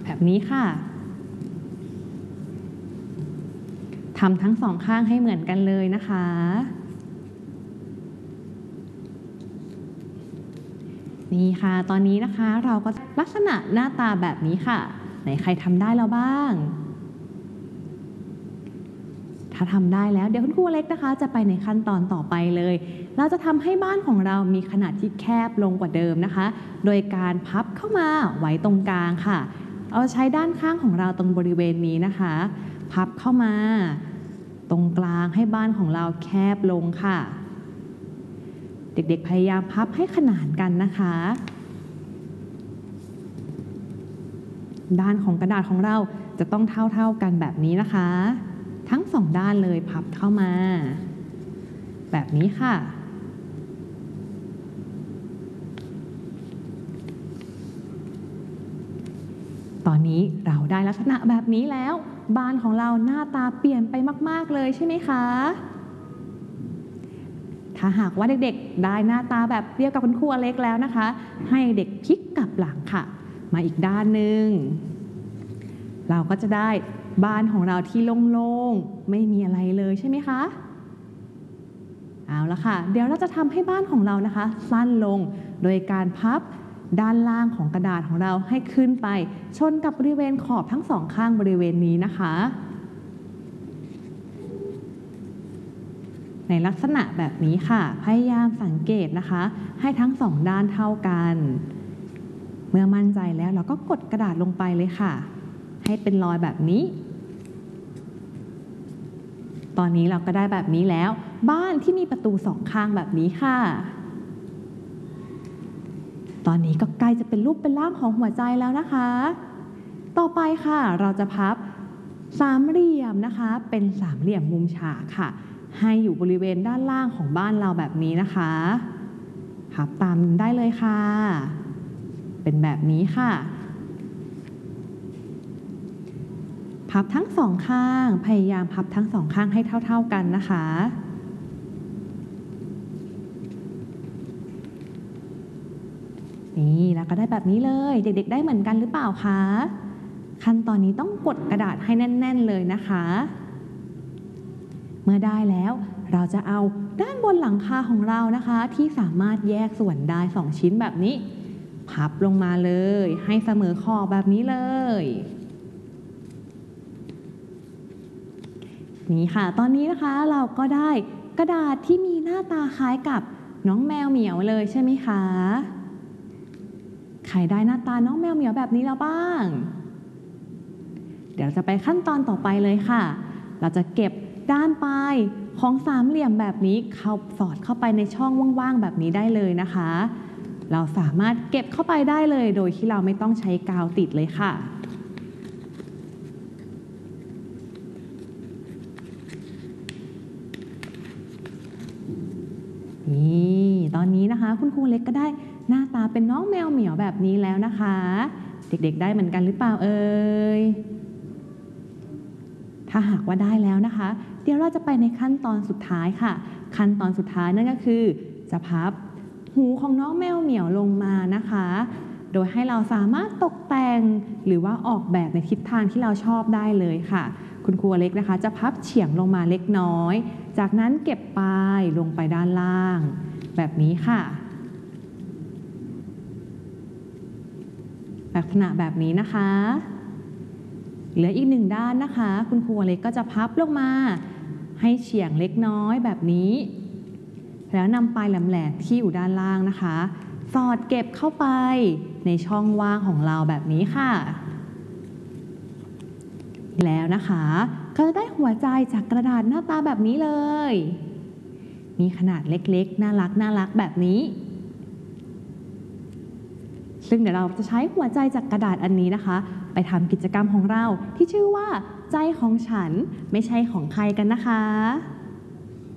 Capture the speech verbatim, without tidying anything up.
แบบนี้ค่ะทำทั้งสองข้างให้เหมือนกันเลยนะคะนี่ค่ะตอนนี้นะคะเราก็ลักษณะหน้าตาแบบนี้ค่ะไหนใครทำได้แล้วบ้างถ้าทำได้แล้วเดี๋ยวคุณครูเล็กนะคะจะไปในขั้นตอนต่อไปเลยเราจะทำให้บ้านของเรามีขนาดที่แคบลงกว่าเดิมนะคะโดยการพับเข้ามาไว้ตรงกลางค่ะเอาใช้ด้านข้างของเราตรงบริเวณนี้นะคะพับเข้ามาตรงกลางให้บ้านของเราแคบลงค่ะเด็กๆพยายามพับให้ขนานกันนะคะด้านของกระดาษของเราจะต้องเท่าๆกันแบบนี้นะคะทั้งสองด้านเลยพับเข้ามาแบบนี้ค่ะตอนนี้เราได้ลักษณะแบบนี้แล้วบ้านของเราหน้าตาเปลี่ยนไปมากๆเลยใช่ไหมคะถ้าหากว่าเด็กๆได้หน้าตาแบบเดียวกับคุณครูอเล็กแล้วนะคะให้เด็กพลิกกลับหลังค่ะมาอีกด้านหนึ่งเราก็จะได้บ้านของเราที่โล่งๆไม่มีอะไรเลยใช่ไหมคะเอาละค่ะเดี๋ยวเราจะทำให้บ้านของเรานะคะสั้นลงโดยการพับด้านล่างของกระดาษของเราให้ขึ้นไปชนกับบริเวณขอบทั้งสองข้างบริเวณนี้นะคะในลักษณะแบบนี้ค่ะพยายามสังเกตนะคะให้ทั้งสองด้านเท่ากันเมื่อมั่นใจแล้วเราก็กดกระดาษลงไปเลยค่ะให้เป็นรอยแบบนี้ตอนนี้เราก็ได้แบบนี้แล้วบ้านที่มีประตูสองข้างแบบนี้ค่ะตอนนี้ก็ใกล้จะเป็นรูปเป็นร่างของหัวใจแล้วนะคะต่อไปค่ะเราจะพับสามเหลี่ยมนะคะเป็นสามเหลี่ยมมุมฉากค่ะให้อยู่บริเวณด้านล่างของบ้านเราแบบนี้นะคะพับตามได้เลยค่ะเป็นแบบนี้ค่ะพับทั้งสองข้างพยายามพับทั้งสองข้างให้เท่าๆกันนะคะนี่แล้วก็ได้แบบนี้เลยเด็กๆได้เหมือนกันหรือเปล่าคะขั้นตอนนี้ต้องกดกระดาษให้แน่นๆเลยนะคะเมื่อได้แล้วเราจะเอาด้านบนหลังคาของเรานะคะที่สามารถแยกส่วนได้สองชิ้นแบบนี้พับลงมาเลยให้เสมอขอบแบบนี้เลยนี่ค่ะตอนนี้นะคะเราก็ได้กระดาษที่มีหน้าตาคล้ายกับน้องแมวเหมียวเลยใช่ไหมคะใครได้หน้าตาน้องแมวเหมียวแบบนี้แล้วบ้างเดี๋ยวจะไปขั้นตอนต่อไปเลยค่ะเราจะเก็บด้านปลายของสามเหลี่ยมแบบนี้เข้าสอดเข้าไปในช่องว่างๆแบบนี้ได้เลยนะคะเราสามารถเก็บเข้าไปได้เลยโดยที่เราไม่ต้องใช้กาวติดเลยค่ะนี่ตอนนี้นะคะคุณครูเล็กก็ได้หน้าตาเป็นน้องแมวเหมียวแบบนี้แล้วนะคะเด็กๆได้เหมือนกันหรือเปล่าเอ่ยถ้าหากว่าได้แล้วนะคะเดี๋ยวเราจะไปในขั้นตอนสุดท้ายค่ะขั้นตอนสุดท้ายนั่นก็คือจะพับหูของน้องแมวเหมียวลงมานะคะโดยให้เราสามารถตกแต่งหรือว่าออกแบบในทิศทางที่เราชอบได้เลยค่ะคุณครูเล็กนะคะจะพับเฉียงลงมาเล็กน้อยจากนั้นเก็บปลายลงไปด้านล่างแบบนี้ค่ะลักษณะแบบนี้นะคะเหลืออีกหนึ่งด้านนะคะคุณครูเล็กก็จะพับลงมาให้เฉียงเล็กน้อยแบบนี้แล้วนำปลายแหลมๆที่อยู่ด้านล่างนะคะสอดเก็บเข้าไปในช่องว่างของเราแบบนี้ค่ะแล้วนะคะก็จะได้หัวใจจากกระดาษหน้าตาแบบนี้เลยมีขนาดเล็กๆน่ารักน่ารักแบบนี้ซึ่งเดี๋ยวเราจะใช้หัวใจจากกระดาษอันนี้นะคะไปทำกิจกรรมของเราที่ชื่อว่าใจของฉันไม่ใช่ของใครกันนะคะ